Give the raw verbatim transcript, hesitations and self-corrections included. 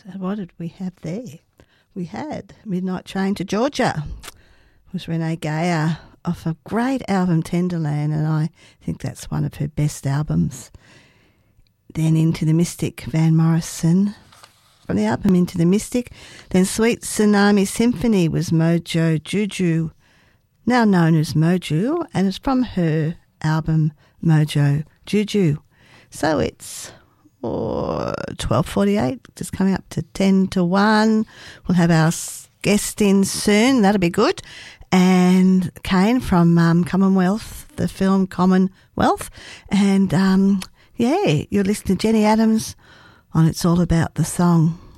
So what did we have there? We had Midnight Train to Georgia. It was Renee Geyer off a great album, Tenderland, and I think that's one of her best albums. Then Into the Mystic, Van Morrison. From the album Into the Mystic. Then Sweet Tsunami Symphony was Mojo Juju, now known as Moju, and it's from her album Mojo Juju. So it's oh, twelve forty-eight, just coming up to ten to one. We'll have our guest in soon, that'll be good. And Kane from um, Commonwealth, the film Commonwealth. And um, yeah, you're listening to Jenny Adams on It's All About the Song.